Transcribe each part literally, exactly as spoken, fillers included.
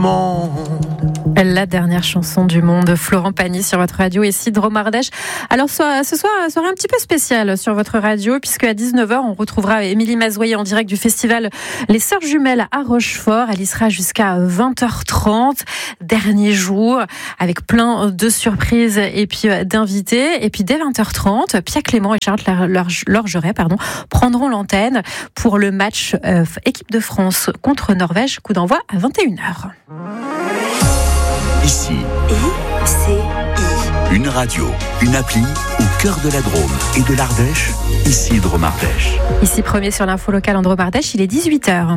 La dernière chanson du monde, Florent Pagny sur votre radio et Sidro Mardèche. Alors ce soir, soirée un petit peu spéciale sur votre radio, puisque à dix-neuf heures, on retrouvera Émilie Mazoyer en direct du festival Les Sœurs Jumelles à Rochefort. Elle y sera jusqu'à vingt heures trente, dernier jour, avec plein de surprises et puis d'invités. Et puis dès vingt heures trente, Pierre Clément et Charlotte Lorgeret pardon, prendront l'antenne pour le match euh, équipe de France contre Norvège, coup d'envoi à vingt et une heures. Ici, I C I. Une radio, une appli au cœur de la Drôme et de l'Ardèche, ici Drôme Ardèche. Ici premier sur l'info locale en Drôme Ardèche, il est dix-huit heures.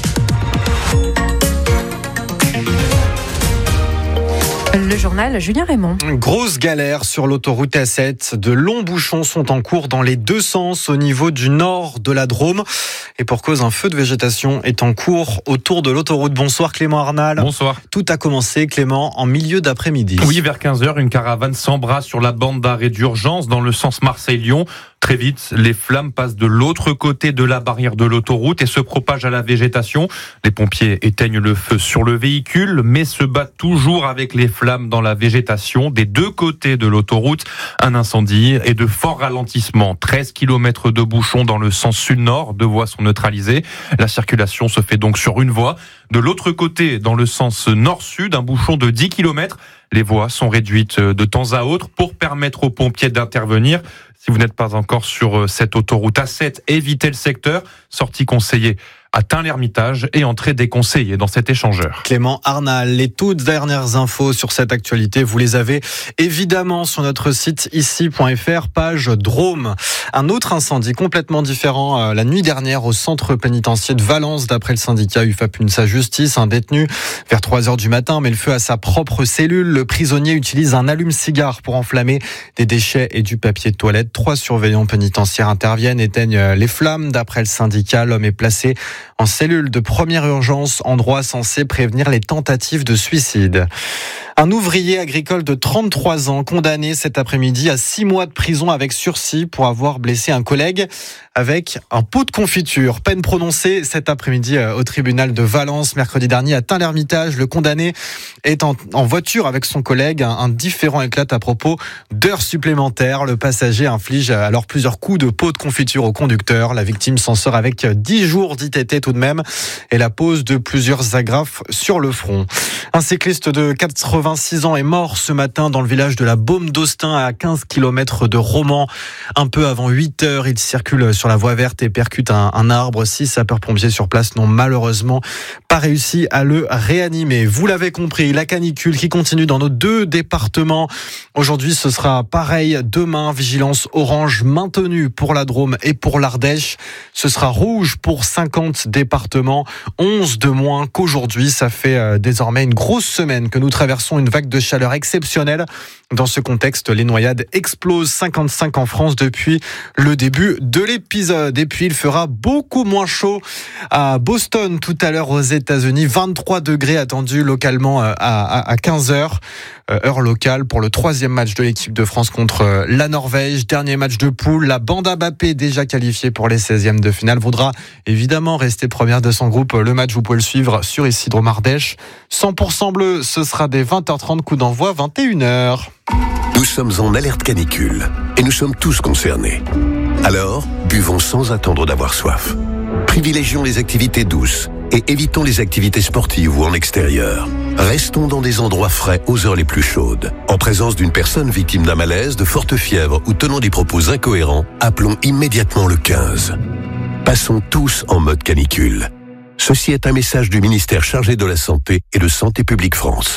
Le journal Julien Raymond. Grosse galère sur l'autoroute A sept. De longs bouchons sont en cours dans les deux sens au niveau du nord de la Drôme. Et pour cause, un feu de végétation est en cours autour de l'autoroute. Bonsoir Clément Arnal. Bonsoir. Tout a commencé, Clément, en milieu d'après-midi. Oui, vers quinze heures, une caravane s'embrasse sur la bande d'arrêt d'urgence dans le sens Marseille-Lyon. Très vite, les flammes passent de l'autre côté de la barrière de l'autoroute et se propagent à la végétation. Les pompiers éteignent le feu sur le véhicule, mais se battent toujours avec les flammes dans la végétation. Des deux côtés de l'autoroute, un incendie et de forts ralentissements. treize kilomètres de bouchons dans le sens sud-nord, deux voies sont neutralisées. La circulation se fait donc sur une voie. De l'autre côté, dans le sens nord-sud, un bouchon de dix kilomètres. Les voies sont réduites de temps à autre pour permettre aux pompiers d'intervenir. Si vous n'êtes pas encore sur cette autoroute A sept, évitez le secteur. Sortie conseillée à Tain-l'Hermitage et entrée déconseillée dans cet échangeur. Clément Arnal, les toutes dernières infos sur cette actualité, vous les avez évidemment sur notre site ici point f r, page Drôme. Un autre incendie complètement différent euh, la nuit dernière au centre pénitentiaire de Valence, d'après le syndicat U F A P U N S A Justice. Un détenu, vers trois heures du matin, met le feu à sa propre cellule. Le prisonnier utilise un allume-cigare pour enflammer des déchets et du papier de toilette. Trois surveillants pénitentiaires interviennent, éteignent les flammes. D'après le syndicat, l'homme est placé en cellule de première urgence, endroit censé prévenir les tentatives de suicide. Un ouvrier agricole de trente-trois ans condamné cet après-midi à six mois de prison avec sursis pour avoir blessé un collègue avec un pot de confiture. Peine prononcée cet après-midi au tribunal de Valence. Mercredi dernier à Tain-l'Hermitage, le condamné est en, en voiture avec son collègue. Un, un différend éclate à propos d'heures supplémentaires. Le passager inflige alors plusieurs coups de pot de confiture au conducteur. La victime s'en sort avec dix jours d'I T T tout de même et la pose de plusieurs agrafes sur le front. Un cycliste de quatre-vingt-six ans est mort ce matin dans le village de la Baume d'Austin à quinze kilomètres de Romans. Un peu avant huit heures, il circule sur la voie verte et percute un, un arbre. Six sapeurs-pompiers sur place n'ont malheureusement pas réussi à le réanimer. Vous l'avez compris, la canicule qui continue dans nos deux départements. Aujourd'hui, ce sera pareil. Demain, vigilance orange maintenue pour la Drôme et pour l'Ardèche. Ce sera rouge pour cinquante départements, onze de moins qu'aujourd'hui. Ça fait euh, désormais une grosse semaine que nous traversons une vague de chaleur exceptionnelle. Dans ce contexte, les noyades explosent, cinquante-cinq en France depuis le début de l'épisode. Et puis, il fera beaucoup moins chaud à Boston tout à l'heure aux États-Unis. vingt-trois degrés attendus localement à, à, à quinze heures, heure locale, pour le troisième match de l'équipe de France contre la Norvège. Dernier match de poule. La bande à Mbappé, déjà qualifiée pour les seizièmes de finale, voudra évidemment rester première de son groupe. Le match, vous pouvez le suivre sur ici Drôme Ardèche. cent pour cent bleu, ce sera dès vingt heures trente, coup d'envoi vingt et une heures. Nous sommes en alerte canicule et nous sommes tous concernés. Alors, buvons sans attendre d'avoir soif. Privilégions les activités douces et évitons les activités sportives ou en extérieur. Restons dans des endroits frais aux heures les plus chaudes. En présence d'une personne victime d'un malaise, de forte fièvre ou tenant des propos incohérents, appelons immédiatement le quinze. Passons tous en mode canicule. Ceci est un message du ministère chargé de la Santé et de Santé publique France.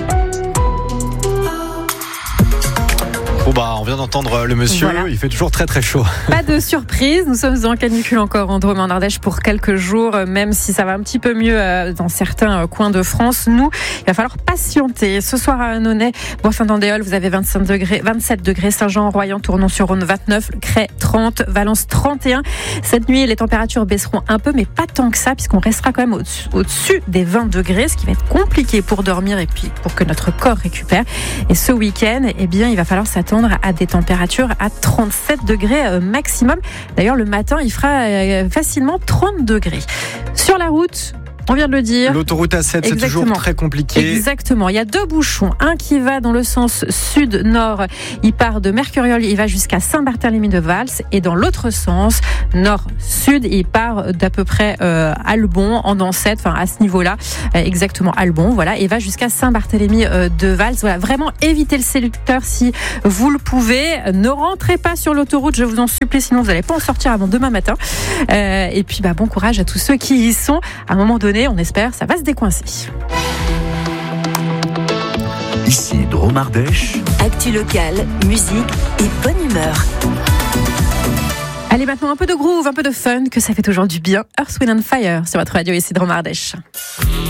Bon bah, on vient d'entendre le monsieur, voilà. Il fait toujours très très chaud. Pas de surprise, nous sommes en canicule encore en Drôme et en Ardèche pour quelques jours, même si ça va un petit peu mieux dans certains coins de France. Nous, il va falloir patienter. Ce soir à Annonay, Bois-Saint-Andéol, vous avez vingt-cinq degrés, vingt-sept degrés, Saint-Jean-Royan, Tournon-sur-Rhône vingt-neuf, Crest trente, Valence trente et un. Cette nuit, les températures baisseront un peu, mais pas tant que ça, puisqu'on restera quand même au-dessus, au-dessus des vingt degrés, ce qui va être compliqué pour dormir et puis pour que notre corps récupère. Et ce week-end, eh bien, il va falloir s'attendre à des températures à trente-sept degrés maximum. D'ailleurs, le matin, il fera facilement trente degrés. Sur la route, On vient de le dire. L'autoroute A sept, c'est toujours très compliqué. Exactement. Il y a deux bouchons. Un qui va dans le sens sud-nord. Il part de Mercuriol, il va jusqu'à Saint-Barthélemy-de-Vals. Et dans l'autre sens, nord-sud, il part d'à peu près euh, Albon, en Dancette, enfin à ce niveau-là, euh, exactement Albon, voilà, et va jusqu'à Saint-Barthélemy-de-Vals. Voilà, vraiment évitez le sélecteur si vous le pouvez. Ne rentrez pas sur l'autoroute, je vous en supplie, sinon vous n'allez pas en sortir avant demain matin. Euh, et puis, bah, bon courage à tous ceux qui y sont. À un moment donné, on espère, ça va se décoincer. Ici, Drôme Ardèche. Actu locale, musique et bonne humeur. Allez, maintenant un peu de groove, un peu de fun, que ça fait toujours du bien. Earth, Wind and Fire sur votre radio ici Drôme Ardèche.